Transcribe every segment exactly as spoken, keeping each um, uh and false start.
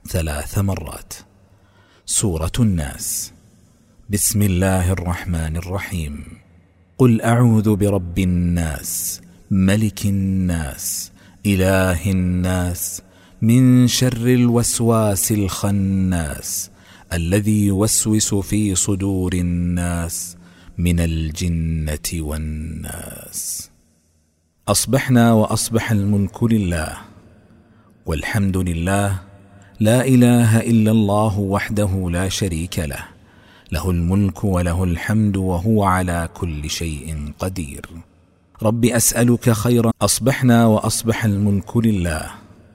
ثلاث مرات. سورة الناس. بسم الله الرحمن الرحيم. قل أعوذ برب الناس ملك الناس إله الناس من شر الوسواس الخناس الذي يوسوس في صدور الناس من الجنة والناس. أصبحنا وأصبح الملك لله والحمد لله، لا إله إلا الله وحده لا شريك له، له الملك وله الحمد وهو على كل شيء قدير. رب أسألك خيرا. أصبحنا وأصبح الملك لله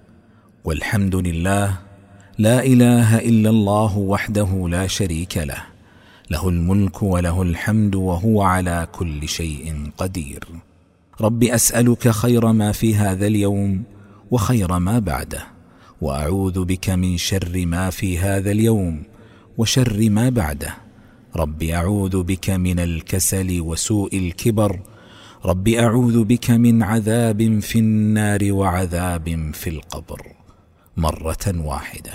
والحمد لله، لا إله إلا الله وحده لا شريك له، له الملك وله الحمد وهو على كل شيء قدير. رب أسألك خير ما في هذا اليوم وخير ما بعده، وأعوذ بك من شر ما في هذا اليوم وشر ما بعده. رب أعوذ بك من الكسل وسوء الكبر. رب أعوذ بك من عذاب في النار وعذاب في القبر. مرة واحدة.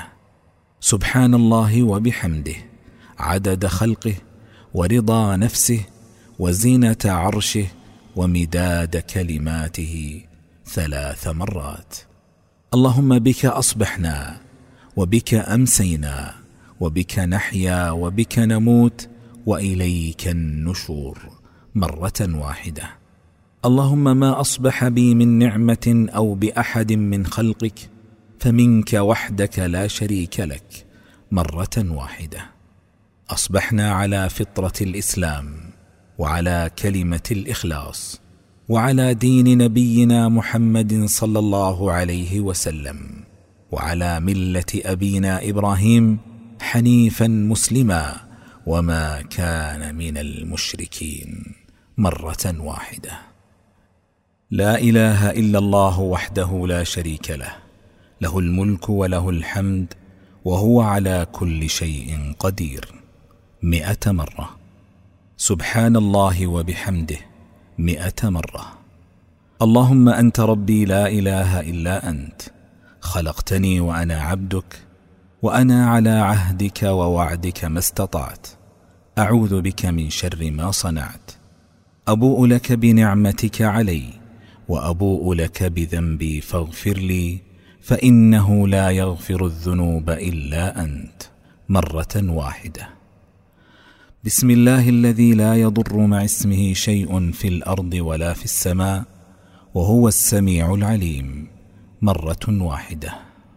سبحان الله وبحمده عدد خلقه ورضا نفسه وزينة عرشه ومداد كلماته ثلاث مرات. اللهم بك أصبحنا وبك أمسينا وبك نحيا وبك نموت وإليك النشور. مرة واحدة. اللهم ما أصبح بي من نعمة أو بأحد من خلقك فمنك وحدك لا شريك لك. مرة واحدة. أصبحنا على فطرة الإسلام وعلى كلمة الإخلاص وعلى دين نبينا محمد صلى الله عليه وسلم وعلى ملة أبينا إبراهيم حنيفا مسلما وما كان من المشركين. مرة واحدة. لا إله إلا الله وحده لا شريك له، له الملك وله الحمد وهو على كل شيء قدير. مئة مرة. سبحان الله وبحمده مئة مرة. اللهم أنت ربي لا إله إلا أنت، خلقتني وأنا عبدك، وأنا على عهدك ووعدك ما استطعت. أعوذ بك من شر ما صنعت. أبوء لك بنعمتك علي وأبوء لك بذنبي فاغفر لي، فإنه لا يغفر الذنوب إلا أنت. مرة واحدة. بسم الله الذي لا يضر مع اسمه شيء في الأرض ولا في السماء وهو السميع العليم. مرة واحدة.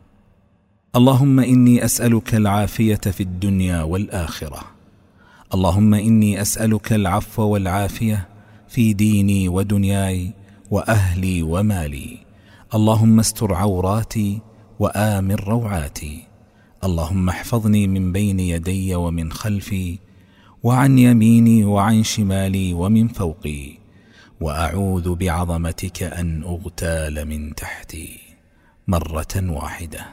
اللهم إني أسألك العافية في الدنيا والآخرة. اللهم إني أسألك العفو والعافية في ديني ودنياي وأهلي ومالي. اللهم استر عوراتي وآمن روعاتي. اللهم احفظني من بين يدي ومن خلفي وعن يميني وعن شمالي ومن فوقي، وأعوذ بعظمتك أن أغتال من تحتي. مرة واحدة.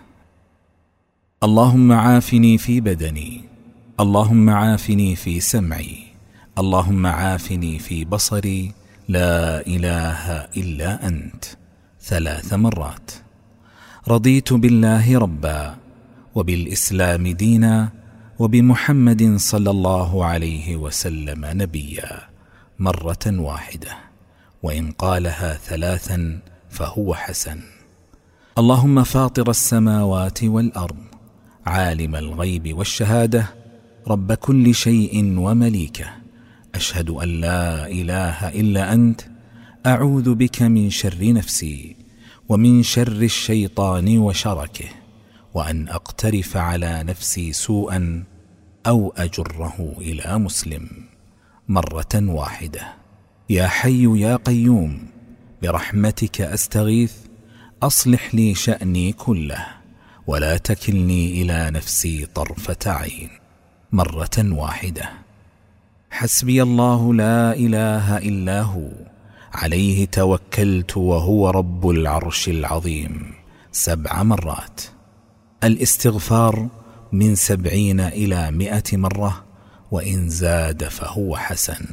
اللهم عافني في بدني. اللهم عافني في سمعي. اللهم عافني في بصري. لا إله إلا أنت. ثلاث مرات. رضيت بالله ربا وبالإسلام دينا وبمحمد صلى الله عليه وسلم نبيا. مرة واحدة، وإن قالها ثلاثا فهو حسن. اللهم فاطر السماوات والأرض، عالم الغيب والشهادة، رب كل شيء ومليكه، أشهد أن لا إله إلا أنت. أعوذ بك من شر نفسي ومن شر الشيطان وشركه، وأن أقترف على نفسي سوءا أو أجره إلى مسلم. مرة واحدة. يا حي يا قيوم برحمتك أستغيث، أصلح لي شأني كله ولا تكلني إلى نفسي طرفة عين. مرة واحدة. حسبي الله لا إله إلا هو، عليه توكلت وهو رب العرش العظيم. سبع مرات. الاستغفار من سبعين إلى مئة مرة، وإن زاد فهو حسن.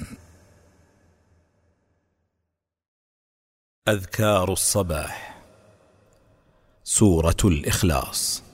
أذكار الصباح. سورة الإخلاص.